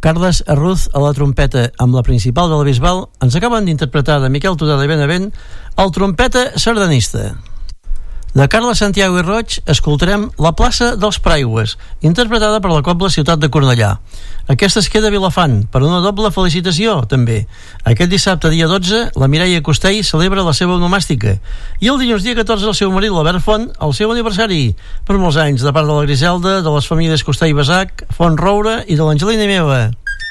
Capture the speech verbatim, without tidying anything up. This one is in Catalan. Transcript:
Carles Arruz a la trompeta amb la principal de la Bisbal, ens acaben d'interpretar de Miquel Tudela i Benavent el trompeta sardanista. De Carles Santiago i Roig escoltarem La plaça dels Praigües, interpretada per la Cobla Ciutat de Cornellà. Aquesta es queda a Vilafant, per una doble felicitació, també. Aquest dissabte, dia dotze, la Mireia Costell celebra la seva onomàstica, i el dilluns, dia catorze, el seu marit, l'Albert Font, el seu aniversari. Per molts anys, de part de la Griselda, de les famílies Costell i Basac, Font Roure i de l'Angelina i meva.